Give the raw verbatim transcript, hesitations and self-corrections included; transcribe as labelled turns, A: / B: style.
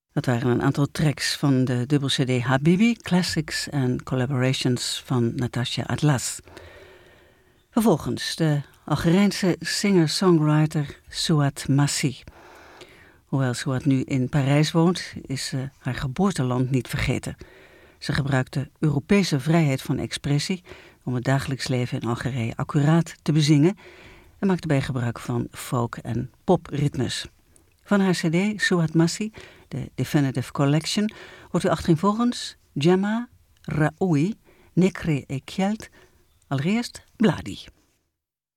A: Dat waren een aantal tracks van de dubbel-C D Habibi, Classics en Collaborations van Natasha Atlas. Vervolgens de Algerijnse singer-songwriter Souad Massi. Hoewel Souad nu in Parijs woont, is uh, haar geboorteland niet vergeten. Ze gebruikt de Europese vrijheid van expressie om het dagelijks leven in Algerije accuraat te bezingen en maakt daarbij gebruik van folk- en popritmes. Van haar cd Souad Massi, de Definitive Collection, hoort u achtereenvolgens Gemma, Raoui, Nekre et Kjeld, allereerst Bladi.